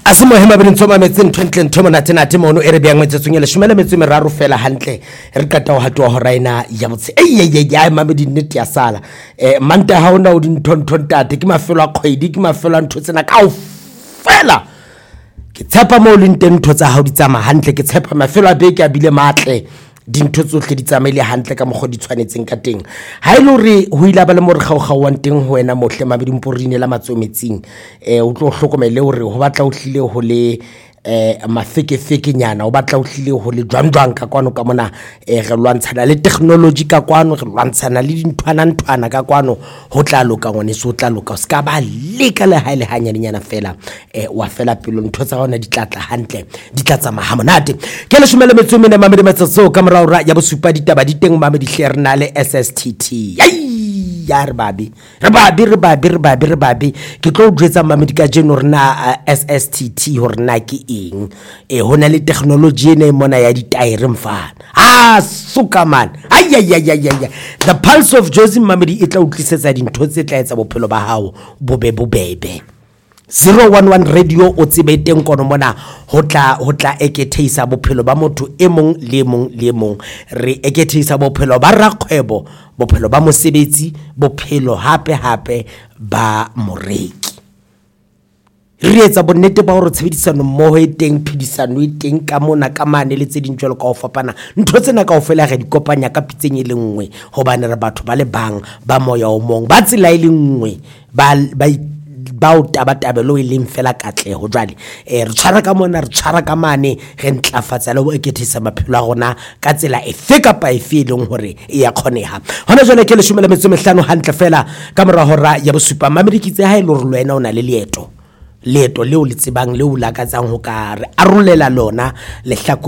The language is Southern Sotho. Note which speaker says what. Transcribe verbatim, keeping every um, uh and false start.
Speaker 1: Asimo hema be ntso mametse ntwentle ntho monate nate mono e re beang metsetsong le shumela metso meraro fela hantle re qeta ho hatwa ho raina ya botse ei ya mamedi nnete ya sala eh manta ha ona o dintho ntho ntate ke mafelo a kgwedi ke mafelo a ntho tsena ka fela ke tshepa mo le nteng ntho tsa hao di tsama hantle ke tshepa mafelo a beke a bile matle dintho tsohle di tsamaile hantle ka mogodi tshwanetseng ka teng ha ile re ho ila ba le more kgaugauwang teng ho wena mohle mabedi mporine la matsometsing eh o tlo hlokomele hore ho batla o hlile ho le eh mafeke feke nyana o batla o hlile ho le jwangjwang ka kwano ka mona eh re lwantshana le technology ka kwano re lwantshana le dinthwana nthwana ka kwano ho tla loka ngone se o tla loka se ka ba le ka le haile hanyane nyana fela eh wa fela pelo ntho tsa rona di tlatla hantle di tlatsa mahamonate ke le shumele metso mena mamedi metso ka moraora ya bosupa ditaba di teng mamedi hlerna le S S T T ya re babi re babi re babi re babi re babi ke tlo jwetsa mamedi ka jeno rena S S T T hore na ke eng e hona le technology ene mona ya ditire mfana ah suka man ay ay ay ay the pulse of Josie mamedi e tla utlisetsa dintho tse tla etsa bophelo ba hao bobe bobebe zero one one radio o tsebe teng kono mona hotla hotla eketheisa bophelo ba motho e mong le mong le mong re eketheisa bophelo ba rakgwebo bophelo ba mosebetsi bophelo hape hape ba moreki re etsa bonnete ba hore tshebedisano mmoho e teng phidisano e teng ka mona ka mane le tse dintjelo ka ho fapana ntho tsena ka ofela re di kopanya ka pitseng e le nngwe hobane re batho ba le bang ba moya o mong ba tsela e le nngwe ba ba ba o tabatabelo e leng fela katleho jwale eh re tshwara ka mona re tshwara ka mane re ntlafatsa le ho ekethisa maphelo a rona ka tsela e fe kapa e fe leng hore e ya khoneha hona jwale ke le shumela metso mehlano hantle fela ka mora hora ya bosupa mamedikitse ha ile re lwena ona le leeto leeto leo le tsebang leo la ka tsang ho ka re arolela lona le hlako